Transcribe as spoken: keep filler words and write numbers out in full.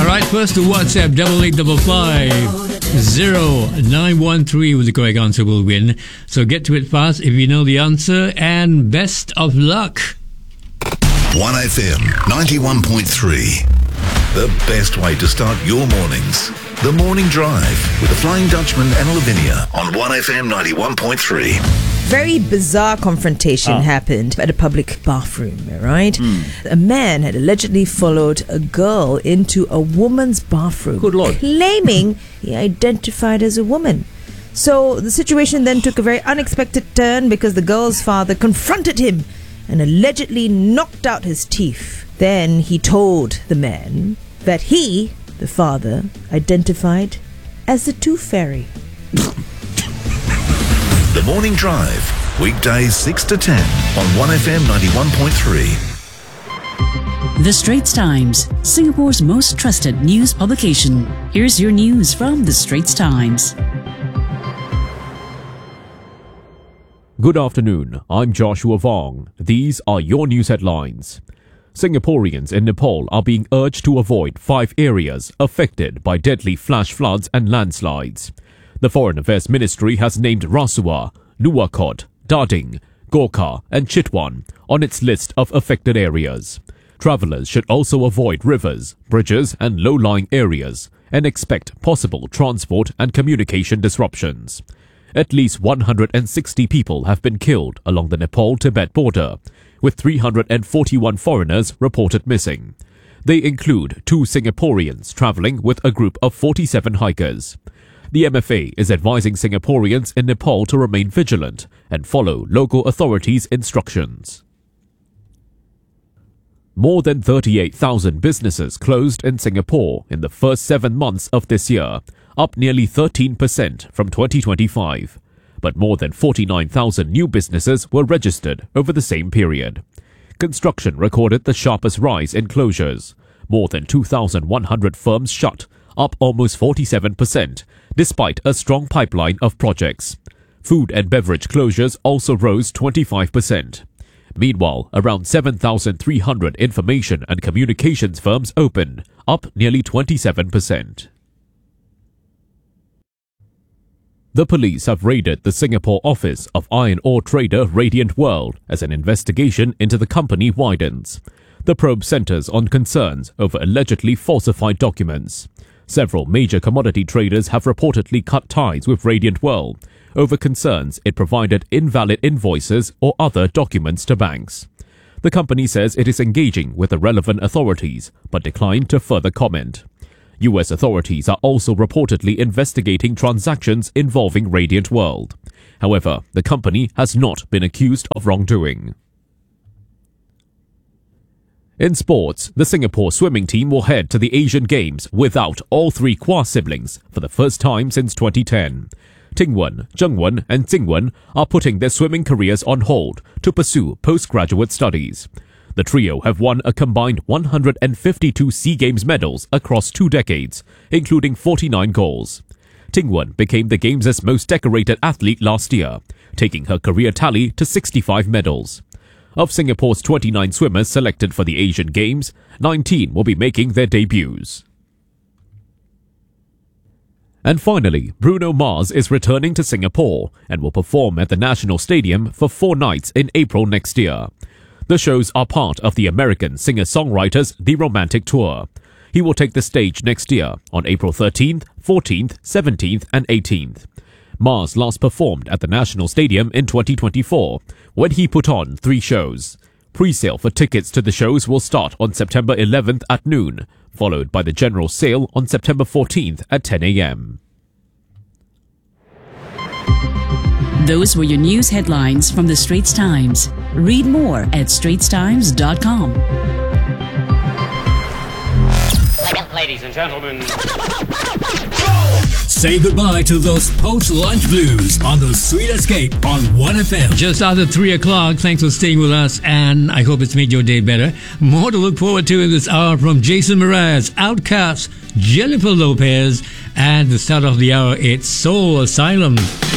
Alright, first to WhatsApp double eight double five zero nine one three with the correct answer will win. So get to it fast if you know the answer, and best of luck. one F M ninety-one point three. The best way to start your mornings. The Morning Drive with the Flying Dutchman and Lavinia on one F M ninety-one point three. Very bizarre confrontation Ah. happened at a public bathroom, right? Mm. A man had allegedly followed a girl into a woman's bathroom, Good Lord. claiming he identified as a woman. So the situation then took a very unexpected turn because the girl's father confronted him and allegedly knocked out his teeth. Then he told the man that he, the father, identified as the Tooth Fairy. The Morning Drive, weekdays six to ten on one F M ninety-one point three. The Straits Times, Singapore's most trusted news publication. Here's your news from The Straits Times. Good afternoon, I'm Joshua Vong. These are your news headlines. Singaporeans in Nepal are being urged to avoid five areas affected by deadly flash floods and landslides. The Foreign Affairs Ministry has named Rasua, Nuwakot, Dading, Gorkha and Chitwan on its list of affected areas. Travellers should also avoid rivers, bridges and low-lying areas and expect possible transport and communication disruptions. At least one hundred sixty people have been killed along the Nepal-Tibet border, with three hundred forty-one foreigners reported missing. They include two Singaporeans travelling with a group of forty-seven hikers. The M F A is advising Singaporeans in Nepal to remain vigilant and follow local authorities' instructions. More than thirty-eight thousand businesses closed in Singapore in the first seven months of this year, up nearly thirteen percent from twenty twenty-five. But more than forty-nine thousand new businesses were registered over the same period. Construction recorded the sharpest rise in closures. More than two thousand one hundred firms shut, up almost forty-seven percent, despite a strong pipeline of projects. Food and beverage closures also rose twenty-five percent. Meanwhile, around seven thousand three hundred information and communications firms opened, up nearly twenty-seven percent. The police have raided the Singapore office of iron ore trader Radiant World as an investigation into the company widens. The probe centers on concerns over allegedly falsified documents. Several major commodity traders have reportedly cut ties with Radiant World over concerns it provided invalid invoices or other documents to banks. The company says it is engaging with the relevant authorities, but declined to further comment. U S authorities are also reportedly investigating transactions involving Radiant World. However, the company has not been accused of wrongdoing. In sports, the Singapore swimming team will head to the Asian Games without all three Kua siblings for the first time since twenty ten. Tingwen, Zhengwen and Tsingwen are putting their swimming careers on hold to pursue postgraduate studies. The trio have won a combined one hundred fifty-two SEA Games medals across two decades, including forty-nine golds. Tingwen became the Games' most decorated athlete last year, taking her career tally to sixty-five medals. Of Singapore's twenty-nine swimmers selected for the Asian Games, nineteen will be making their debuts. And finally, Bruno Mars is returning to Singapore and will perform at the National Stadium for four nights in April next year. The shows are part of the American singer-songwriter's The Romantic Tour. He will take the stage next year on April thirteenth, fourteenth, seventeenth and eighteenth. Mars last performed at the National Stadium in twenty twenty-four, when he put on three shows. Pre-sale for tickets to the shows will start on September eleventh at noon, followed by the general sale on September fourteenth at ten a.m. Those were your news headlines from The Straits Times. Read more at straits times dot com. Ladies and gentlemen, Say goodbye to those post-lunch blues on the Sweet Escape on one F M. Just after three o'clock, thanks for staying with us, and I hope it's made your day better. More to look forward to in this hour from Jason Mraz, Outcast, Jennifer Lopez, and the start of the hour, it's Soul Asylum.